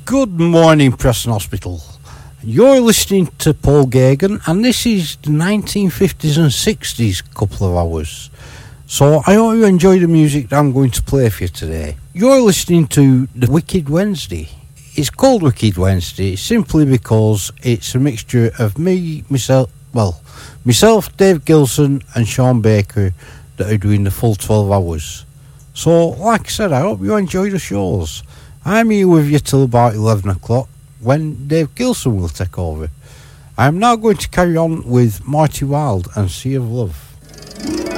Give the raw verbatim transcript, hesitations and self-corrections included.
Good morning, Preston Hospital. You're listening to Paul Gagan, and this is the nineteen fifties and sixties couple of hours. So I hope you enjoy the music that I'm going to play for you today. You're listening to the Wicked Wednesday. It's called Wicked Wednesday simply because it's a mixture of me, myself, well, myself, Dave Gilson, and Sean Baker that are doing the full twelve hours. So, like I said, I hope you enjoy the shows. I'm here with you till about eleven o'clock when Dave Gilson will take over. I am now going to carry on with Marty Wilde and Sea of Love.